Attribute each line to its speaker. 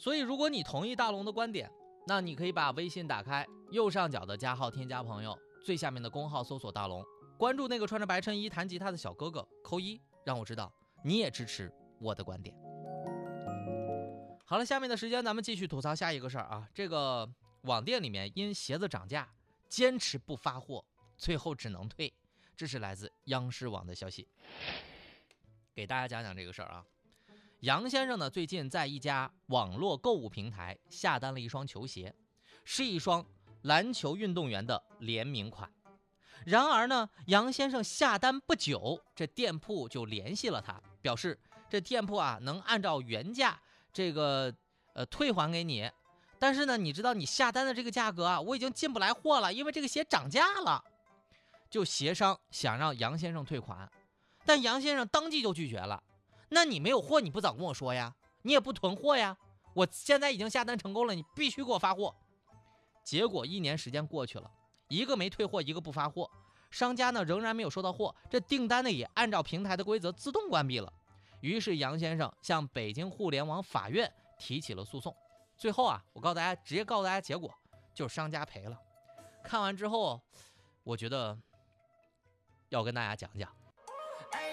Speaker 1: 所以如果你同意大龙的观点，那你可以把微信打开，右上角的加号添加朋友，最下面的公号搜索大龙，关注那个穿着白衬衣弹吉他的小哥哥，扣1，让我知道你也支持我的观点。好了，下面的时间咱们继续吐槽下一个事儿啊。这个网店里面因鞋子涨价，坚持不发货，最后只能退。这是来自央视网的消息。给大家讲讲这个事儿啊。杨先生呢，最近在一家网络购物平台下单了一双球鞋，是一双篮球运动员的联名款。然而呢，杨先生下单不久，这店铺就联系了他，表示这店铺啊能按照原价这个退还给你，但是呢，你知道你下单的这个价格啊，我已经进不来货了，因为这个鞋涨价了。就协商想让杨先生退款，但杨先生当即就拒绝了。那你没有货，你不早跟我说呀？你也不囤货呀？我现在已经下单成功了，你必须给我发货。结果1年时间过去了，一个没退货，一个不发货，商家呢仍然没有收到货，这订单呢也按照平台的规则自动关闭了。于是杨先生向北京互联网法院提起了诉讼。最后啊，我直接告诉大家结果，就是商家赔了。看完之后，我觉得要跟大家讲讲。